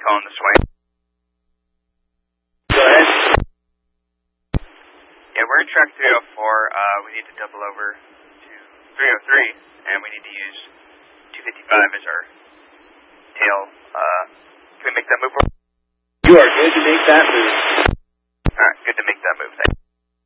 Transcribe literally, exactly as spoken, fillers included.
calling this way. Go ahead. Yeah, we're in track three oh four. Uh, we need to double over to three oh three, and we need to use two fifty-five as our tail. Uh, can we make that move? You are good to make that move.